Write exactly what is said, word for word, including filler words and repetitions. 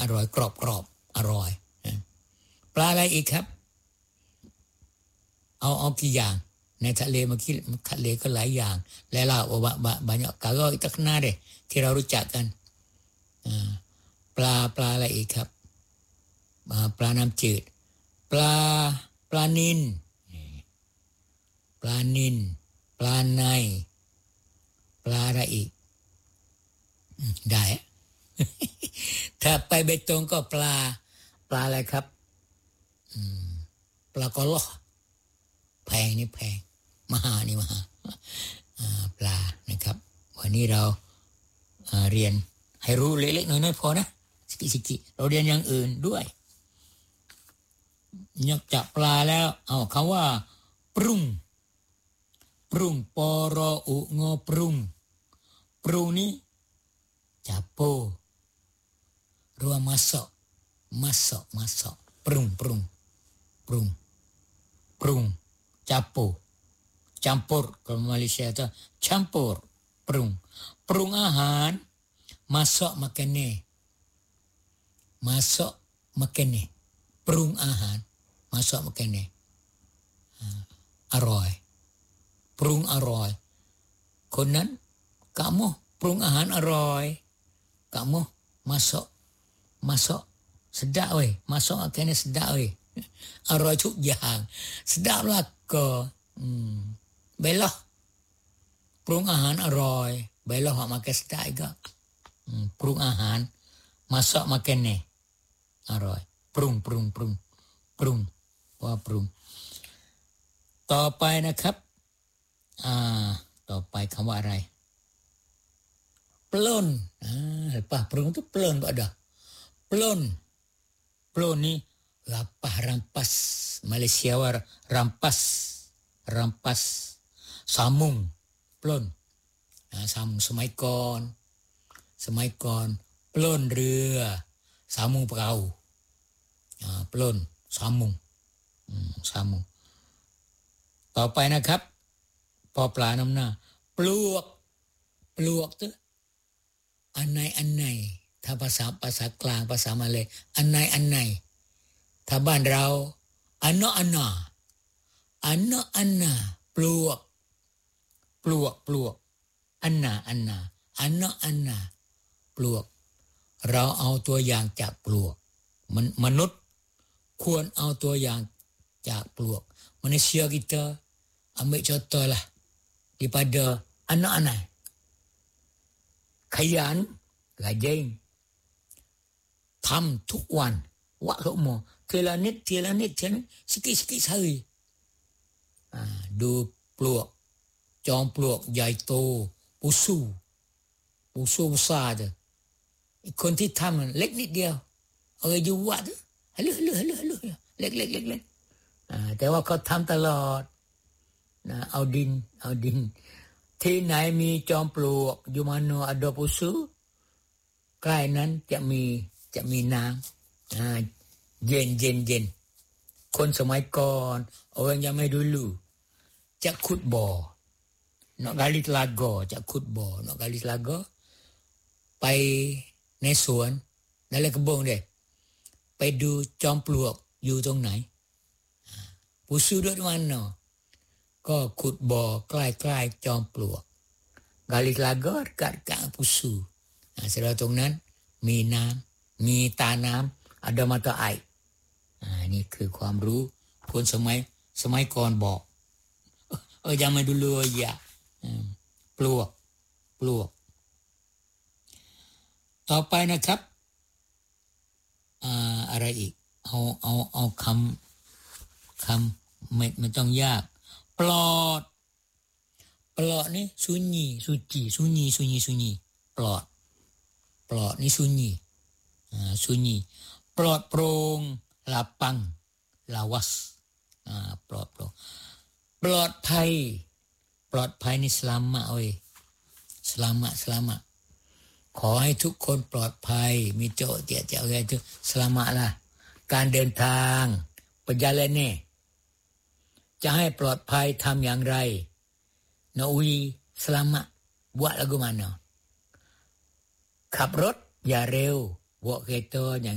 ร่อยกรอบๆอร่อยปลาอะไรอีกครับเอาเอากี่อย่างในทะเลเมื่อกี้ทะเลก็หลายอย่างแล้วล่ะว่า banyak kalau kita kenal deh ที่เรารู้จักกันปลาปลาอะไรอีกครับปลาน้ำจืดปลาปลานิลปลานิลปลาในปลาอะไรอีกได้ถ้าไปเบตงก็ปลาปลาอะไรครับปลากระโลแพงนี่แพงมหานี่มหาปลานะครับวันนี้เราเรียนให้รู้เล็กๆน้อยๆพอนะสิกิๆเราเรียนอย่างอื่นด้วยนอกจากปลาแล้วเอาคำว่าปรุงปรุงปอรออุงอปรุงปรุงนี้capo ruang masak masak masak prung prung prung prung capo campur kalau Malaysia itu campur prung prung อาหาร masak makanan masak makanan prung อาหาร masak makanan อร่อยปรุงอร่อยคนนั้น kamu ปรุงอาหารอร่อยkamu masak masak sedap weh masak makanan sedap weh อร่อยทุกอย่าง sedap lah ke hmm. belah ปรุงอาหารอร่อย belah mak makan sedap juga hmm. ปรุงอาหาร masak makanan อร่อยปรุงปรุงปรุงปรุงว่าปรุงต่อไปนะครับอ่าต่อไปคำว่าอะไรplon ah lepas prung tu plon tak ada plon plon ni lapah rampas Malaysia war rampas rampas samung plon ah samung สมัยก่อนสมัยก่อนปล้นเรือสามุงเปล่าอ่าปล้นสามุงอืมสามุงต่อไปนะครับพอปลาน้ำหน้าปลวกปลวกตึอันไหนอันไหนถ้าภาษาภาษากลางภาษามาเลยอันไหนอันไหนถ้าบ้านเราอันเนาะอันน่ะอันเนาะอันน่ะปลวกปลวกปลวกอันน่ะอันน่ะอันเนาะอันน่ะปลวกเราเอาตัวอย่างจากปลวกมันมนุษย์ควรเอาตัวอย่างจากปลวกmanusia kita ambil contohlah daripada anak-anakขยัน rajin ทำทุกวันวะทุกโมงทีละนิดทีละนิดทีละsikit-sikit sehari อ่าดูปลวกจอมปลวกใหญ่โตปูซูปูซูbesar tu คนที่ทำมันเล็กนิดเดียวเอาอยู่วะtuฮัลโหลฮัลโหลฮัลโหลฮัลโหลเล็กๆๆๆอ่าแต่ว่าเขาทำตลอดนะเอาดินเอาดินที่ไหนมีจอมปลวกอยู่mana ada pusu ใกล้นั้นจะมีจะมีน้ำอ่าเย็นเย็นเย็นคนสมัยก่อน orang zaman dulu จะขุดบ่อ nak gali telaga จะขุดบ่อ nak gali telaga ไปในสวนในไร่กระบงเด้ไปดูจอมปลวกอยู่ตรงไหน pusu ดอยู่manaก็ขุดบ่อใกล้ๆจอมปลวก gali telaga dekat dekat pusu อ่าเสร็จแล้วตรงนั้นมีน้ำมีตาน้ำ ada mata air อ่านี่คือความรู้คนสมัยสมัยก่อนบอกเออยังไม่ดูเลยอ่ะปลวกปลวกต่อไปนะครับอ่าอะไรอีกเอาเอาเอาคำคำไม่ไม่ต้องยากปลอดปลอดนี่sunyi suci sunyi sunyi sunyi ปลอดปลอดนี่sunyi อ่า sunyi ปลอดโปร่ง lapang lawas อ่าปลอดโปร่งปลอดภัยปลอดภัยนี่ selamat เว้ย selamat selamat ขอให้ทุกคนปลอดภัยมีโจเจียเจียอะไรทุก selamat ล่ะการเดินทาง perjalananจะให้ปลอดภัยทำอย่างไรนาอุย selamat buat lagu mana ขับรถอย่าเร็ว bawa kereta